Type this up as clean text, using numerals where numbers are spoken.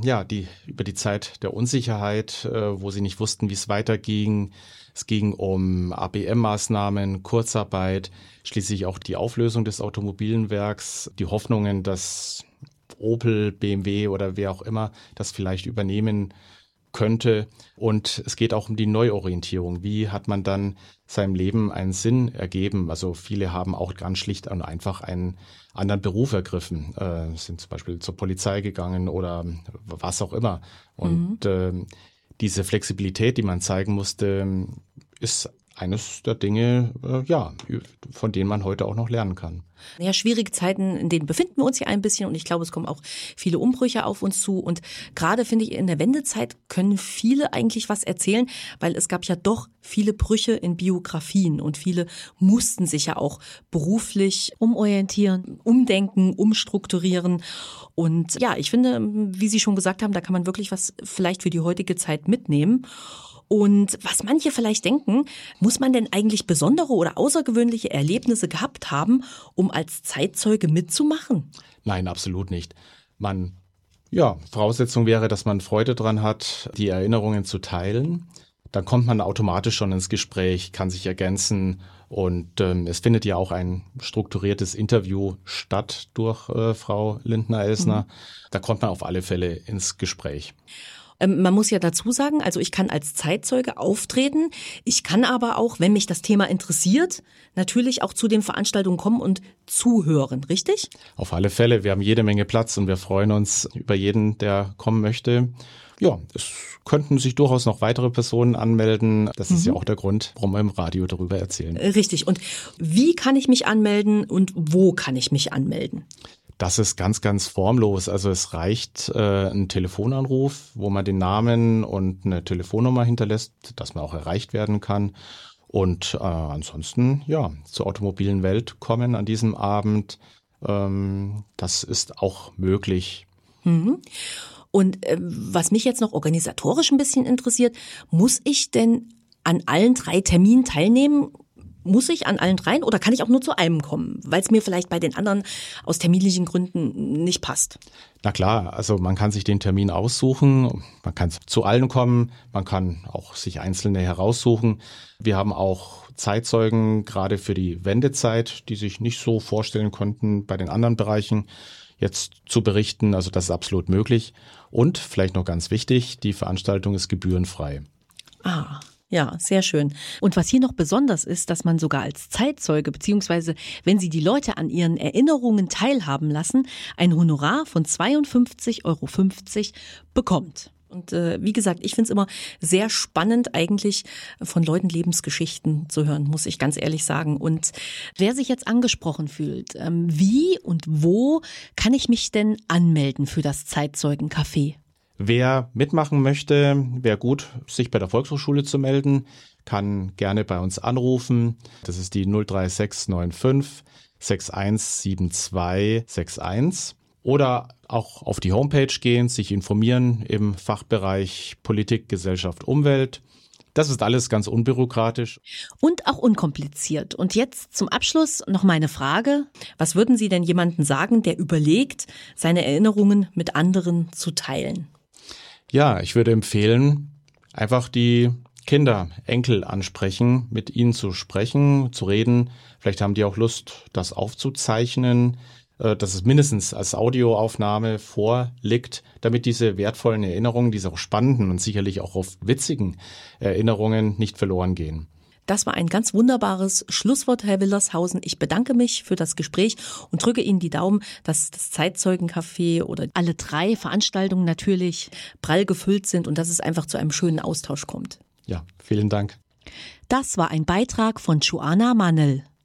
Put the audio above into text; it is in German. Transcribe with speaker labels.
Speaker 1: über die Zeit der Unsicherheit, wo sie nicht wussten, wie es weiterging. Es ging um ABM-Maßnahmen, Kurzarbeit, schließlich auch die Auflösung des Automobilenwerks, die Hoffnungen, dass Opel, BMW oder wer auch immer das vielleicht übernehmen könnte. Und es geht auch um die Neuorientierung. Wie hat man dann seinem Leben einen Sinn ergeben? Also viele haben auch ganz schlicht und einfach einen anderen Beruf ergriffen, sind zum Beispiel zur Polizei gegangen oder was auch immer. Und diese Flexibilität, die man zeigen musste, ist eines der Dinge, von denen man heute auch noch lernen kann.
Speaker 2: Ja, schwierige Zeiten, in denen befinden wir uns ja ein bisschen und ich glaube, es kommen auch viele Umbrüche auf uns zu und gerade finde ich, in der Wendezeit können viele eigentlich was erzählen, weil es gab ja doch viele Brüche in Biografien und viele mussten sich ja auch beruflich umorientieren, umdenken, umstrukturieren und ja, ich finde, wie Sie schon gesagt haben, da kann man wirklich was vielleicht für die heutige Zeit mitnehmen. Und was manche vielleicht denken, muss man denn eigentlich besondere oder außergewöhnliche Erlebnisse gehabt haben, um als Zeitzeuge mitzumachen?
Speaker 1: Nein, absolut nicht. Voraussetzung wäre, dass man Freude dran hat, die Erinnerungen zu teilen. Dann kommt man automatisch schon ins Gespräch, kann sich ergänzen und es findet ja auch ein strukturiertes Interview statt durch Frau Lindner-Elsner. Da kommt man auf alle Fälle ins Gespräch.
Speaker 2: Man muss ja dazu sagen, also ich kann als Zeitzeuge auftreten, ich kann aber auch, wenn mich das Thema interessiert, natürlich auch zu den Veranstaltungen kommen und zuhören, richtig?
Speaker 1: Auf alle Fälle, wir haben jede Menge Platz und wir freuen uns über jeden, der kommen möchte. Ja, es könnten sich durchaus noch weitere Personen anmelden. Das ist ja auch der Grund, warum wir im Radio darüber erzählen.
Speaker 2: Richtig. Und wie kann ich mich anmelden und wo kann ich mich anmelden?
Speaker 1: Das ist ganz, ganz formlos. Also es reicht ein Telefonanruf, wo man den Namen und eine Telefonnummer hinterlässt, dass man auch erreicht werden kann. Und ansonsten, zur automobilen Welt kommen an diesem Abend. Das ist auch möglich.
Speaker 2: Und was mich jetzt noch organisatorisch ein bisschen interessiert, muss ich denn an allen 3 Terminen teilnehmen? Muss ich an allen 3 oder kann ich auch nur zu einem kommen, weil es mir vielleicht bei den anderen aus terminlichen Gründen nicht passt?
Speaker 1: Na klar, also man kann sich den Termin aussuchen, man kann zu allen kommen, man kann auch sich einzelne heraussuchen. Wir haben auch Zeitzeugen, gerade für die Wendezeit, die sich nicht so vorstellen konnten, bei den anderen Bereichen jetzt zu berichten. Also das ist absolut möglich. Und vielleicht noch ganz wichtig, die Veranstaltung ist gebührenfrei.
Speaker 2: Ja, sehr schön. Und was hier noch besonders ist, dass man sogar als Zeitzeuge, beziehungsweise wenn Sie die Leute an ihren Erinnerungen teilhaben lassen, ein Honorar von 52,50 € bekommt. Und wie gesagt, ich finde es immer sehr spannend, eigentlich von Leuten Lebensgeschichten zu hören, muss ich ganz ehrlich sagen. Und wer sich jetzt angesprochen fühlt, wie und wo kann ich mich denn anmelden für das Zeitzeugencafé?
Speaker 1: Wer mitmachen möchte, wäre gut, sich bei der Volkshochschule zu melden, kann gerne bei uns anrufen. Das ist die 03695 617261 oder auch auf die Homepage gehen, sich informieren im Fachbereich Politik, Gesellschaft, Umwelt. Das ist alles ganz unbürokratisch.
Speaker 2: Und auch unkompliziert. Und jetzt zum Abschluss noch meine Frage. Was würden Sie denn jemandem sagen, der überlegt, seine Erinnerungen mit anderen zu teilen?
Speaker 1: Ja, ich würde empfehlen, einfach die Kinder, Enkel ansprechen, mit ihnen zu sprechen, zu reden. Vielleicht haben die auch Lust, das aufzuzeichnen, dass es mindestens als Audioaufnahme vorliegt, damit diese wertvollen Erinnerungen, diese auch spannenden und sicherlich auch oft witzigen Erinnerungen nicht verloren gehen.
Speaker 2: Das war ein ganz wunderbares Schlusswort, Herr Willershausen. Ich bedanke mich für das Gespräch und drücke Ihnen die Daumen, dass das Zeitzeugencafé oder alle 3 Veranstaltungen natürlich prall gefüllt sind und dass es einfach zu einem schönen Austausch kommt.
Speaker 1: Ja, vielen Dank.
Speaker 2: Das war ein Beitrag von Joanna Mannel.